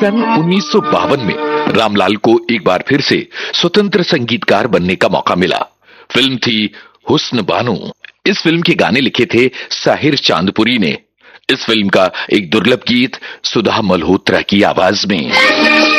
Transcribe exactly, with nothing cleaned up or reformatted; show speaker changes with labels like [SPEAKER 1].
[SPEAKER 1] सन उन्नीस सौ बावन में रामलाल को एक बार फिर से स्वतंत्र संगीतकार बनने का मौका मिला। फिल्म थी हुस्न बानो। इस फिल्म के गाने लिखे थे साहिर चांदपुरी ने। इस फिल्म का एक दुर्लभ गीत सुधा मल्होत्रा की आवाज में।